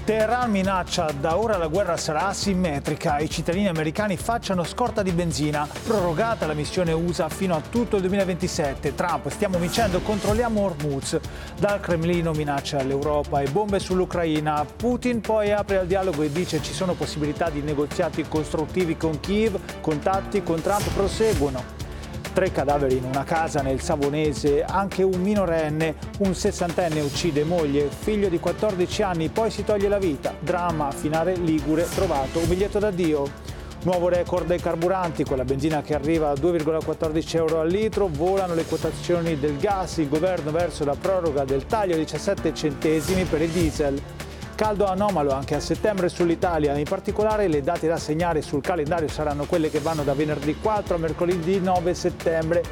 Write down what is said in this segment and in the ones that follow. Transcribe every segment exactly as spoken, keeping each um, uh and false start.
Teheran minaccia, da ora la guerra sarà asimmetrica, i cittadini americani facciano scorta di benzina, prorogata la missione U S A fino a tutto il duemilaventisette. Trump, stiamo vincendo, controlliamo Hormuz. Dal Cremlino minaccia l'Europa e bombe sull'Ucraina. Putin poi apre al dialogo e dice ci sono possibilità di negoziati costruttivi con Kiev, contatti con Trump proseguono. Tre cadaveri in una casa nel Savonese, anche un minorenne, un sessantenne uccide moglie, figlio di quattordici anni, poi si toglie la vita. Dramma a Finale Ligure, trovato un biglietto d'addio. Nuovo record dei carburanti, con la benzina che arriva a due virgola quattordici euro al litro, volano le quotazioni del gas, il governo verso la proroga del taglio a diciassette centesimi per il diesel. Caldo anomalo anche a settembre sull'Italia, in particolare le date da segnare sul calendario saranno quelle che vanno da venerdì quattro a mercoledì nove settembre.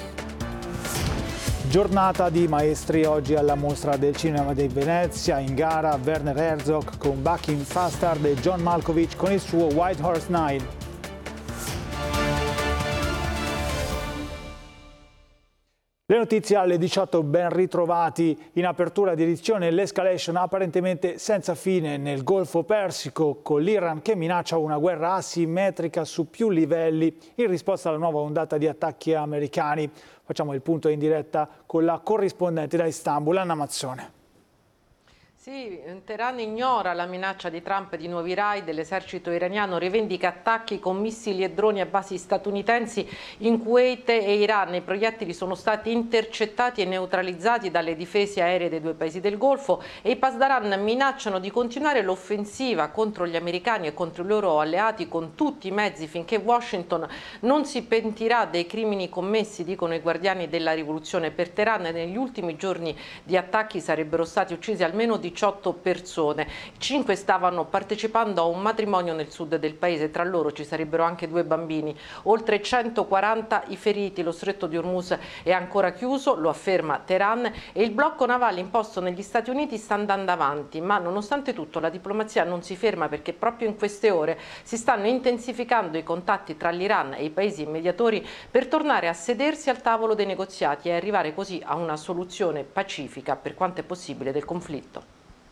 Giornata di maestri oggi alla Mostra del Cinema di Venezia, in gara Werner Herzog con Bucking Fastard e John Malkovich con il suo White Horse Nine. Le notizie alle diciotto, ben ritrovati. In apertura di edizione l'escalation apparentemente senza fine nel Golfo Persico, con l'Iran che minaccia una guerra asimmetrica su più livelli in risposta alla nuova ondata di attacchi americani. Facciamo il punto in diretta con la corrispondente da Istanbul, Anna Mazzone. Sì, Teheran ignora la minaccia di Trump di nuovi raid, l'esercito iraniano rivendica attacchi con missili e droni a basi statunitensi in Kuwait e Iran. I proiettili sono stati intercettati e neutralizzati dalle difese aeree dei due paesi del Golfo e i Pasdaran minacciano di continuare l'offensiva contro gli americani e contro i loro alleati con tutti i mezzi finché Washington non si pentirà dei crimini commessi, dicono i guardiani della rivoluzione. Per Teheran negli ultimi giorni di attacchi sarebbero stati uccisi almeno diciotto persone, cinque stavano partecipando a un matrimonio nel sud del paese, tra loro ci sarebbero anche due bambini, oltre centoquaranta i feriti. Lo stretto di Hormuz è ancora chiuso, lo afferma Teheran, e il blocco navale imposto negli Stati Uniti sta andando avanti, ma nonostante tutto la diplomazia non si ferma, perché proprio in queste ore si stanno intensificando i contatti tra l'Iran e i paesi mediatori per tornare a sedersi al tavolo dei negoziati e arrivare così a una soluzione pacifica per quanto è possibile del conflitto.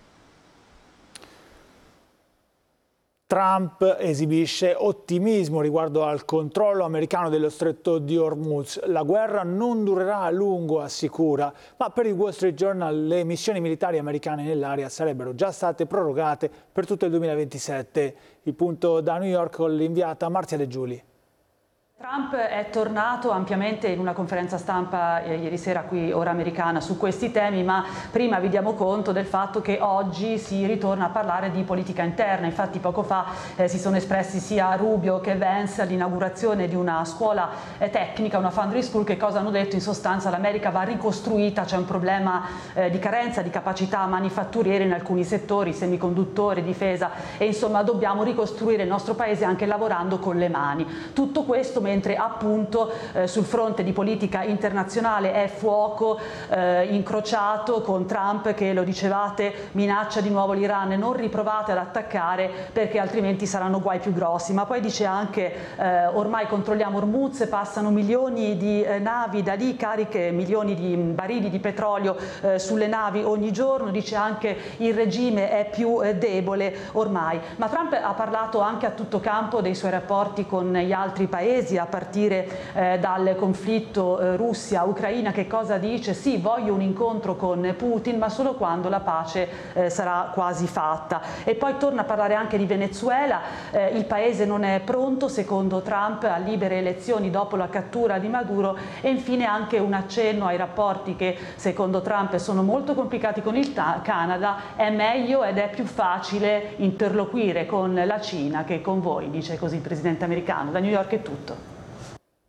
Trump esibisce ottimismo riguardo al controllo americano dello stretto di Hormuz. La guerra non durerà a lungo, assicura, ma per il Wall Street Journal le missioni militari americane nell'area sarebbero già state prorogate per tutto il duemilaventisette. Il punto da New York con l'inviata Marzia De Giuli. Trump è tornato ampiamente in una conferenza stampa eh, ieri sera qui, ora americana, su questi temi, ma prima vi diamo conto del fatto che oggi si ritorna a parlare di politica interna. Infatti poco fa eh, si sono espressi sia Rubio che Vance all'inaugurazione di una scuola eh, tecnica, una foundry school. Che cosa hanno detto? In sostanza l'America va ricostruita, c'è un problema eh, di carenza di capacità manifatturiere in alcuni settori, semiconduttori, difesa, e insomma dobbiamo ricostruire il nostro paese anche lavorando con le mani. Tutto questo mentre appunto eh, sul fronte di politica internazionale è fuoco eh, incrociato con Trump che, lo dicevate, minaccia di nuovo l'Iran: non riprovate ad attaccare perché altrimenti saranno guai più grossi. Ma poi dice anche eh, ormai controlliamo Hormuz, passano milioni di eh, navi da lì, cariche, milioni di barili di petrolio eh, sulle navi ogni giorno. Dice anche il regime è più eh, debole ormai. Ma Trump ha parlato anche a tutto campo dei suoi rapporti con gli altri paesi, a partire eh, dal conflitto eh, Russia-Ucraina. Che cosa dice? Sì, voglio un incontro con Putin, ma solo quando la pace eh, sarà quasi fatta. E poi torna a parlare anche di Venezuela. Eh, il paese non è pronto, secondo Trump, a libere elezioni dopo la cattura di Maduro. E infine anche un accenno ai rapporti che, secondo Trump, sono molto complicati con il Canada. È meglio ed è più facile interloquire con la Cina che con voi, dice così il presidente americano. Da New York è tutto.